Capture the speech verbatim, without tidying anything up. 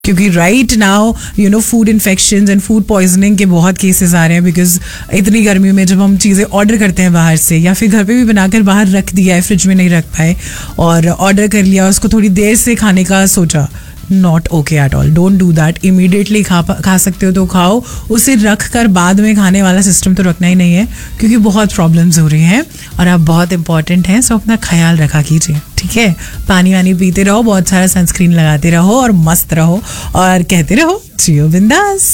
क्योंकि right now you know food infections and food poisoning के बहुत केसेस आ रहे हैं, बिकॉज इतनी गर्मी में जब हम चीज़ें ऑर्डर करते हैं बाहर से, या फिर घर पे भी बनाकर बाहर रख दिया है, फ्रिज में नहीं रख पाए और ऑर्डर कर लिया, उसको थोड़ी देर से खाने का सोचा, not okay at all. Don't do that. Immediately खा खा सकते हो तो खाओ, उसे रख कर बाद में खाने वाला सिस्टम तो रखना ही नहीं है, क्योंकि बहुत प्रॉब्लम्स हो रही हैं और आप बहुत इंपॉर्टेंट हैं. सो अपना ख्याल रखा कीजिए, ठीक है. पानी वानी पीते रहो, बहुत सारा सनस्क्रीन लगाते रहो और मस्त रहो और कहते रहो जियो बिंदास.